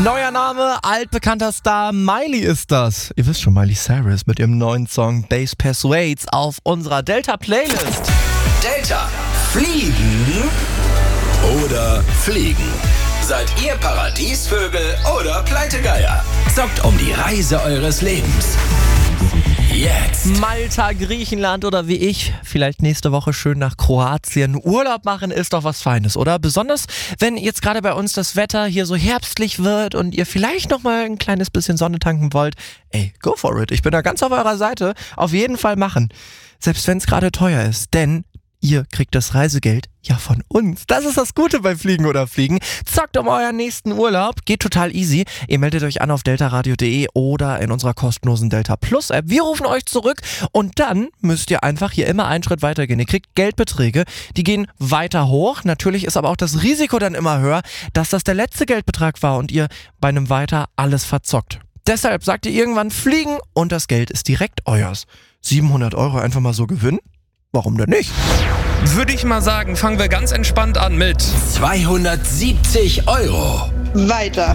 Neuer Name, altbekannter Star, Miley ist das. Ihr wisst schon, Miley Cyrus mit ihrem neuen Song Bass Persuades auf unserer Delta-Playlist. Delta, fliegen oder fliegen? Seid ihr Paradiesvögel oder Pleitegeier? Zockt um die Reise eures Lebens. Jetzt. Malta, Griechenland oder wie ich, vielleicht nächste Woche schön nach Kroatien. Urlaub machen ist doch was Feines, oder? Besonders, wenn jetzt gerade bei uns das Wetter hier so herbstlich wird und ihr vielleicht nochmal ein kleines bisschen Sonne tanken wollt. Ey, go for it. Ich bin da ganz auf eurer Seite. Auf jeden Fall machen. Selbst wenn es gerade teuer ist, denn ihr kriegt das Reisegeld ja von uns. Das ist das Gute bei Fliegen oder Fliegen. Zockt um euren nächsten Urlaub. Geht total easy. Ihr meldet euch an auf deltaradio.de oder in unserer kostenlosen Delta Plus App. Wir rufen euch zurück und dann müsst ihr einfach hier immer einen Schritt weiter gehen. Ihr kriegt Geldbeträge, die gehen weiter hoch. Natürlich ist aber auch das Risiko dann immer höher, dass das der letzte Geldbetrag war und ihr bei einem Weiter alles verzockt. Deshalb sagt ihr irgendwann fliegen und das Geld ist direkt euers. 700 € einfach mal so gewinnen? Warum denn nicht? Würde ich mal sagen, fangen wir ganz entspannt an mit 270 €. Weiter.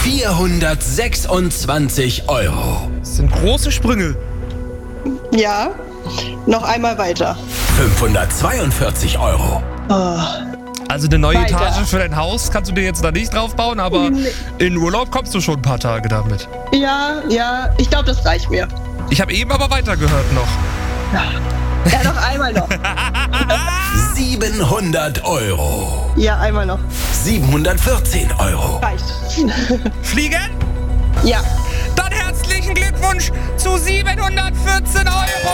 426 €. Das sind große Sprünge. Ja. Noch einmal weiter. 542 €. Oh. Also eine neue Weiter. Etage für dein Haus kannst du dir jetzt da nicht drauf bauen, aber in Urlaub kommst du schon ein paar Tage damit. Ja, ich glaube, das reicht mir. Ich habe eben aber weitergehört noch. Ja, noch einmal noch. 700 €. Ja, einmal noch. 714 €. Reicht. Fliegen? Ja. Dann herzlichen Glückwunsch zu 714 €!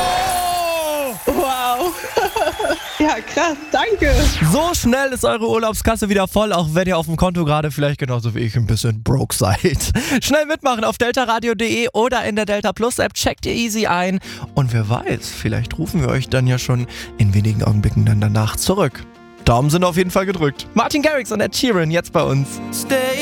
Wow. Ja, krass, danke. So schnell ist eure Urlaubskasse wieder voll, auch wenn ihr auf dem Konto gerade vielleicht genauso wie ich ein bisschen broke seid. Schnell mitmachen auf deltaradio.de oder in der Delta Plus App. Checkt ihr easy ein. Und wer weiß, vielleicht rufen wir euch dann ja schon in wenigen Augenblicken dann danach zurück. Daumen sind auf jeden Fall gedrückt. Martin Garrix und Ed Sheeran jetzt bei uns. Stay